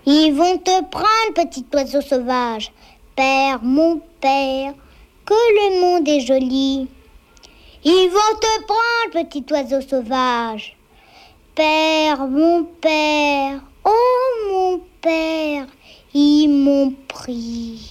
Ils vont te prendre, petit oiseau sauvage. Père, mon père, que le monde est joli. Ils vont te prendre, petit oiseau sauvage. Père, mon père, oh mon père, ils m'ont pris.